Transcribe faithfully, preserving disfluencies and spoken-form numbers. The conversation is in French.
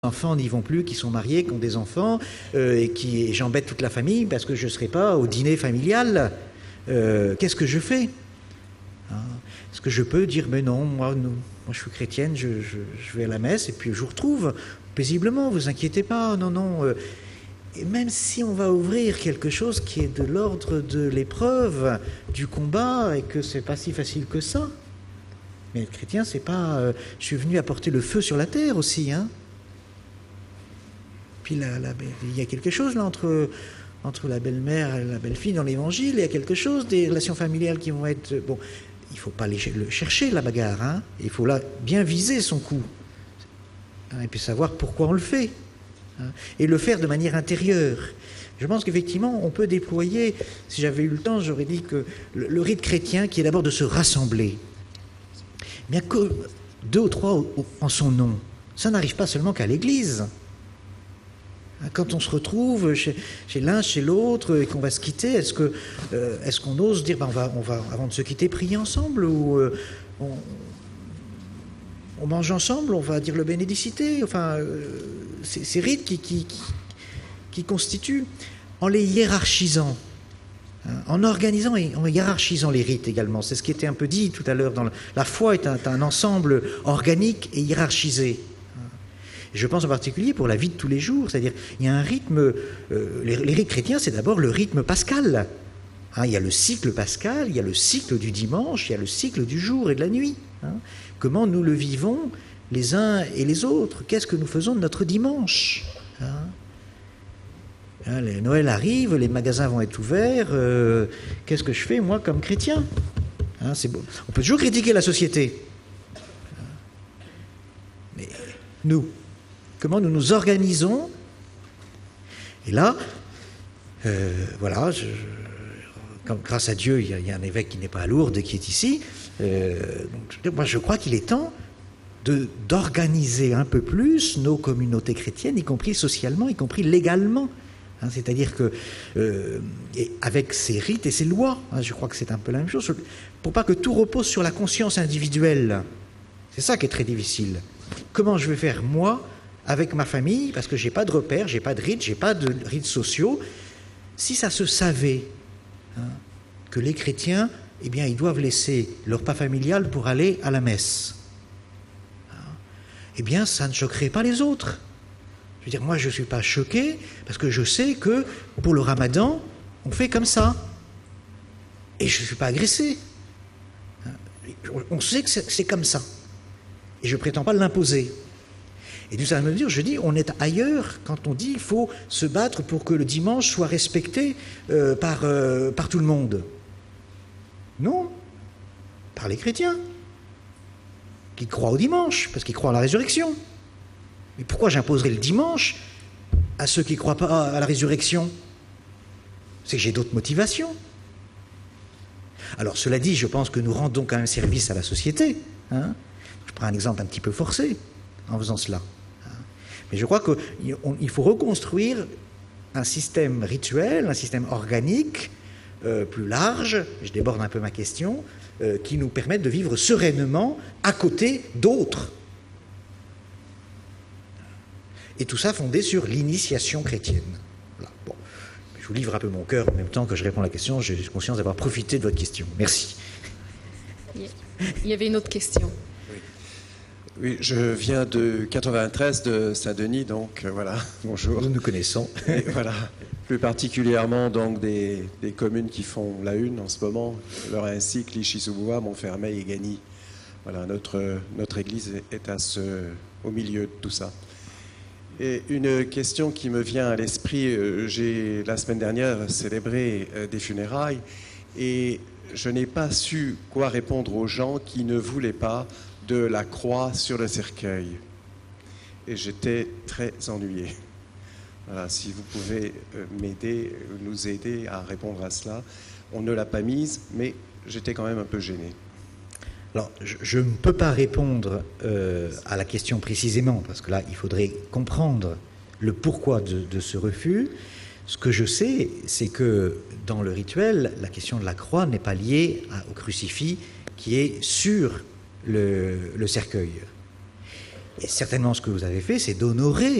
enfants n'y vont plus, qui sont mariés, qui ont des enfants, euh, et qui et j'embête toute la famille parce que je ne serai pas au dîner familial. Euh, Qu'est-ce que je fais? Hein? Est-ce que je peux dire, mais non, moi, non, moi je suis chrétienne, je, je, je vais à la messe, et puis je vous retrouve paisiblement, vous inquiétez pas, non, non. Euh, et même si on va ouvrir quelque chose qui est de l'ordre de l'épreuve, du combat, et que c'est pas si facile que ça. Mais être chrétien, c'est pas... Euh, je suis venu apporter le feu sur la terre aussi, hein. Puis la, la, il y a quelque chose là entre, entre la belle-mère et la belle-fille dans l'évangile, il y a quelque chose, des relations familiales qui vont être... Bon, il ne faut pas les, le chercher, la bagarre, hein. Il faut là bien viser son coup, hein, et puis savoir pourquoi on le fait, hein, et le faire de manière intérieure. Je pense qu'effectivement, on peut déployer, si j'avais eu le temps, j'aurais dit que le, le rite chrétien, qui est d'abord de se rassembler, bien que deux ou trois en son nom, ça n'arrive pas seulement qu'à l'Église. Quand on se retrouve chez, chez l'un, chez l'autre, et qu'on va se quitter, est-ce que, euh, est-ce qu'on ose dire, ben on va, on va, avant de se quitter, prier ensemble, ou euh, on, on mange ensemble, on va dire le Bénédicité, enfin, euh, ces, ces rites qui, qui, qui, qui constituent, en les hiérarchisant, hein, en organisant et en hiérarchisant les rites également. C'est ce qui était un peu dit tout à l'heure. Dans le, la foi est un, un ensemble organique et hiérarchisé. Je pense en particulier pour la vie de tous les jours, c'est-à-dire il y a un rythme, euh, les, les rites chrétiens, c'est d'abord le rythme pascal. Hein, il y a le cycle pascal, il y a le cycle du dimanche, il y a le cycle du jour et de la nuit. Hein. Comment nous le vivons les uns et les autres? Qu'est-ce que nous faisons de notre dimanche? Hein. Hein, les Noël arrive, les magasins vont être ouverts, euh, qu'est-ce que je fais moi comme chrétien? Hein, c'est beau. On peut toujours critiquer la société. Hein. Mais nous, comment nous nous organisons? Et là, euh, voilà, je, comme, grâce à Dieu, il y, a, il y a un évêque qui n'est pas à Lourdes, qui est ici. Euh, donc, moi, je crois qu'il est temps de, d'organiser un peu plus nos communautés chrétiennes, y compris socialement, y compris légalement. Hein, c'est-à-dire que, euh, et avec ces rites et ces lois, hein, je crois que c'est un peu la même chose, pour pas que tout repose sur la conscience individuelle. C'est ça qui est très difficile. Comment je vais faire, moi, avec ma famille, parce que je n'ai pas de repères, je n'ai pas de rites, je n'ai pas de rites sociaux. Si ça se savait, hein, que les chrétiens, eh bien, ils doivent laisser leur repas familial pour aller à la messe, hein, eh bien, ça ne choquerait pas les autres. Je veux dire, moi, je ne suis pas choqué, parce que je sais que pour le ramadan, on fait comme ça. Et je ne suis pas agressé. On sait que c'est comme ça. Et je ne prétends pas l'imposer. Et d'une certaine mesure, je dis, on est ailleurs quand on dit qu'il faut se battre pour que le dimanche soit respecté euh, par, euh, par tout le monde. Non, par les chrétiens, qui croient au dimanche, parce qu'ils croient à la résurrection. Mais pourquoi j'imposerais le dimanche à ceux qui ne croient pas à la résurrection? C'est que j'ai d'autres motivations. Alors, cela dit, je pense que nous rendons quand même service à la société. Hein. Je prends un exemple un petit peu forcé en faisant cela. Mais je crois qu'il faut reconstruire un système rituel, un système organique, euh, plus large, je déborde un peu ma question, euh, qui nous permette de vivre sereinement à côté d'autres. Et tout ça fondé sur l'initiation chrétienne. Voilà. Bon. Je vous livre un peu mon cœur en même temps que je réponds à la question. J'ai conscience d'avoir profité de votre question. Merci. Il y avait une autre question. Oui, je viens de quatre-vingt-treize de Saint-Denis, donc euh, voilà, bonjour. Nous nous connaissons. Et voilà, plus particulièrement donc des, des communes qui font la une en ce moment, Lorrain-Ainsi, Clichy-sous-Bois, Montfermeil et Gagny. Voilà, notre, notre église est à ce, au milieu de tout ça. Et une question qui me vient à l'esprit, euh, j'ai la semaine dernière célébré euh, des funérailles et je n'ai pas su quoi répondre aux gens qui ne voulaient pas de la croix sur le cercueil. Et j'étais très ennuyé. Voilà, si vous pouvez m'aider, nous aider à répondre à cela. On ne l'a pas mise, mais j'étais quand même un peu gêné. Alors, je, je ne peux pas répondre euh, à la question précisément, parce que là, il faudrait comprendre le pourquoi de, de ce refus. Ce que je sais, c'est que dans le rituel, la question de la croix n'est pas liée à, au crucifix qui est sur Le, le cercueil. Et certainement, ce que vous avez fait, c'est d'honorer